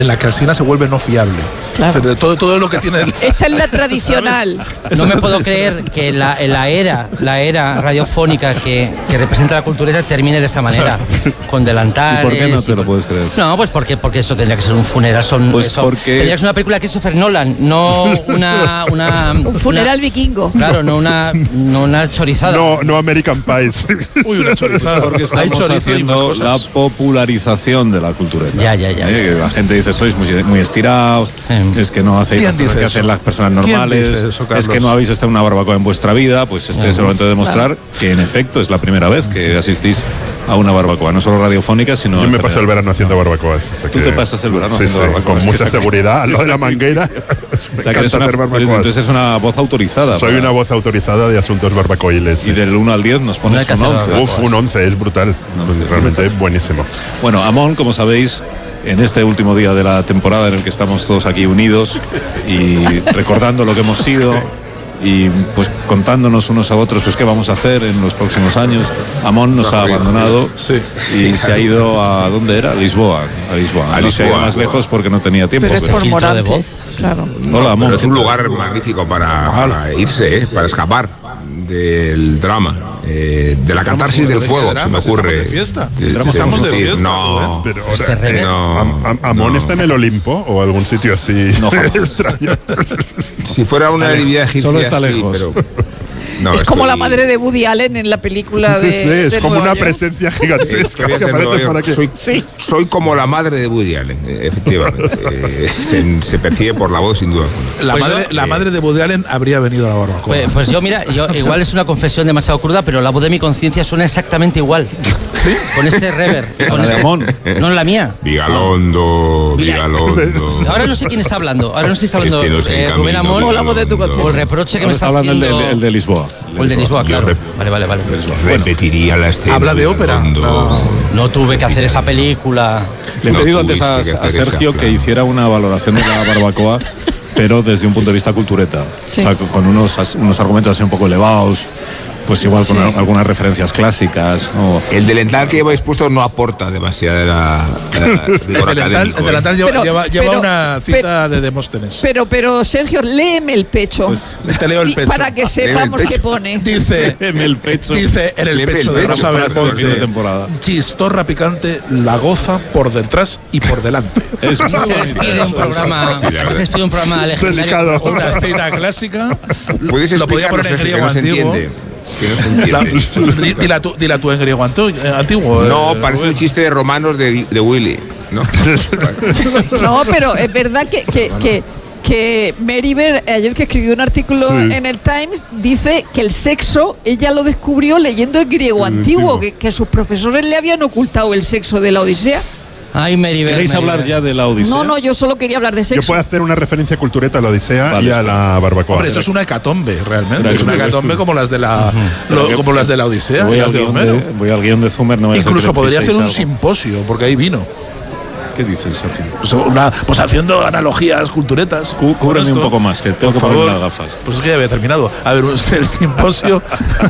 en la calcina se vuelve no fiable. Claro. O sea, todo lo que tiene... Esta es la tradicional. No me puedo creer que la era radiofónica que representa la cultureta termine de esta manera, con delantales. ¿Y por qué no te lo puedes creer? No, pues porque eso tendría que ser un funeral. Tendría que ser una película de Christopher Nolan, no un funeral vikingo. Claro, no una chorizada. No American Pies. Uy, una chorizada. Porque estamos haciendo la popularización de la cultureta. Ya. La gente dice, sois muy estirados, es que no hacéis las cosas que hacen las personas normales, es que no habéis estado en una barbacoa en vuestra vida. Pues este es el momento de demostrar que en efecto es la primera vez que asistís a una barbacoa, no solo radiofónica, sino... Yo me paso el verano haciendo barbacoas. O sea, tú te pasas el verano haciendo barbacoas. Con mucha seguridad, al lado de la manguera. O sea, que entonces es una voz autorizada. Soy una voz autorizada de asuntos barbacoiles. Y del 1 al 10 nos pones un 11. Un 11, es brutal. Realmente buenísimo. Bueno, Amón, como sabéis, en este último día de la temporada en el que estamos todos aquí unidos y recordando lo que hemos sido y pues contándonos unos a otros pues qué vamos a hacer en los próximos años. Amón nos ha abandonado y se ha ido a... ¿dónde era? A Lisboa. No se ha ido más lejos porque no tenía tiempo. Pero es por Morante, claro. Hola, Amón. Pero es un lugar magnífico para irse, para escapar del drama, de la catarsis del fuego, se me ocurre. Estamos de fiesta. No, pero ¿Amón está en el Olimpo o algún sitio así extraño? Si fuera una deidad egipcia, solo está lejos. Sí, pero no, es como la madre de Woody Allen en la película es como una presencia gigantesca que aparece por aquí. Soy como la madre de Woody Allen, efectivamente. Se percibe por la voz, sin duda. La madre de Woody Allen habría venido a la barbacoa. Pues yo igual es una confesión demasiado cruda, pero la voz de mi conciencia suena exactamente igual. ¿Sí? Con este rever. Con este, no la mía. Vigalondo. Ahora no sé quién está hablando. Ahora no sé si está hablando Rubén Amón o la voz de tu conciencia. O el reproche que me está haciendo. El de Lisboa. O el de Lisboa, claro. Vale. Repetiría la escena. ¿Habla de ópera? No tuve que hacer esa película. Le he pedido antes a Sergio que hiciera una valoración de la barbacoa, pero desde un punto de vista cultureta. Sí. O sea, con unos argumentos así un poco elevados. Pues igual con algunas referencias clásicas. El delantal que lleváis puesto no aporta demasiada. El delantal lleva una cita de Demóstenes. Pero Sergio, léeme el pecho. Pues, te leo el pecho. Para que sepamos qué pone. Dice en el pecho de Rosa Belmonte, chistorra picante, la goza por detrás y por delante. Se despide un programa legendario. Una cita clásica. Lo podía poner en griego antiguo. Dila tú en griego antiguo. No, parece un chiste de romanos de Willy. No, pero es verdad que Meriver, ayer que escribió un artículo en el Times, dice que el sexo ella lo descubrió leyendo el griego antiguo, que sus profesores le habían ocultado el sexo de la Odisea. Ay, Meriver. ¿Queréis hablar ya de la Odisea? No, yo solo quería hablar de sexo. Yo puedo hacer una referencia cultureta a la Odisea y a la barbacoa. Hombre, esto es una hecatombe, realmente. Es una hecatombe como las de la Odisea. Voy al guión de Zumer. Incluso podría ser un simposio, porque hay vino. ¿Qué dices, Sergio? Pues haciendo analogías culturetas. Cúbreme un poco más, que tengo que poner las gafas. Pues es que ya había terminado. A ver, el simposio.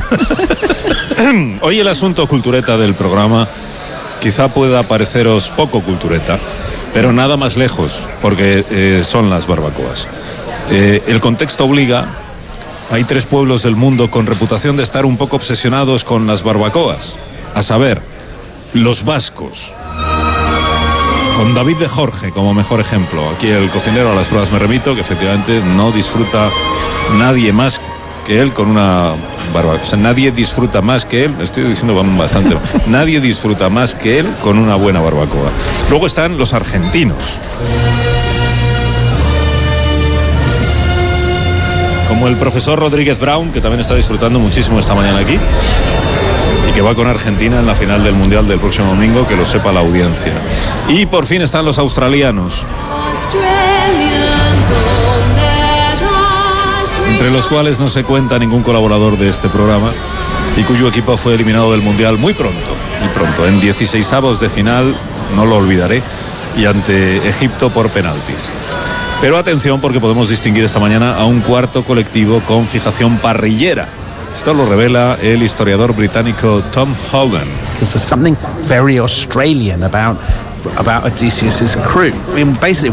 Hoy el asunto cultureta del programa quizá pueda pareceros poco cultureta, pero nada más lejos, porque son las barbacoas. El contexto obliga. Hay 3 pueblos del mundo con reputación de estar un poco obsesionados con las barbacoas, a saber, los vascos. Con David de Jorge como mejor ejemplo. Aquí el cocinero a las pruebas me remito, que efectivamente no disfruta nadie más que él con una barbacoa. O sea, nadie disfruta más que él, estoy diciendo bastante, nadie disfruta más que él con una buena barbacoa. Luego están los argentinos. Como el profesor Rodríguez Brown, que también está disfrutando muchísimo esta mañana aquí. Y que va con Argentina en la final del Mundial del próximo domingo, que lo sepa la audiencia. Y por fin están los australianos, entre los cuales no se cuenta ningún colaborador de este programa y cuyo equipo fue eliminado del Mundial muy pronto, en 16avos de final, no lo olvidaré, y ante Egipto por penaltis. Pero atención, porque podemos distinguir esta mañana a un cuarto colectivo con fijación parrillera. Esto lo revela el historiador británico Tom Hogan. There's something very Australian about about Odysseus's crew. I mean, basically